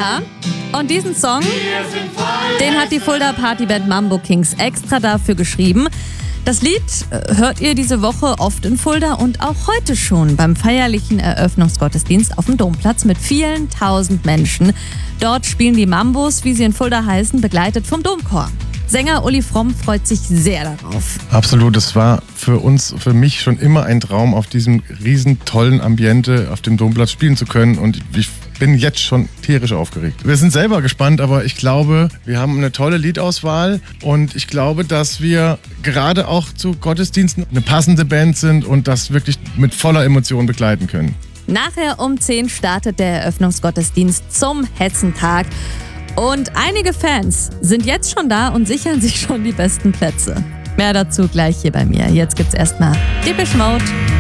Ja, und diesen Song, den hat die Fulda Partyband Mambo Kings extra dafür geschrieben. Das Lied hört ihr diese Woche oft in Fulda und auch heute schon beim feierlichen Eröffnungsgottesdienst auf dem Domplatz mit vielen tausend Menschen. Dort spielen die Mambos, wie sie in Fulda heißen, begleitet vom Domchor. Sänger Uli Fromm freut sich sehr darauf. Absolut, es war für mich schon immer ein Traum, auf diesem riesen tollen Ambiente auf dem Domplatz spielen zu können, und ich bin jetzt schon tierisch aufgeregt. Wir sind selber gespannt, aber ich glaube, wir haben eine tolle Liedauswahl und ich glaube, dass wir gerade auch zu Gottesdiensten eine passende Band sind und das wirklich mit voller Emotion begleiten können. Nachher um 10 startet der Eröffnungsgottesdienst zum Hexentag. Und einige Fans sind jetzt schon da und sichern sich schon die besten Plätze. Mehr dazu gleich hier bei mir. Jetzt gibt's erstmal Depeche Mode.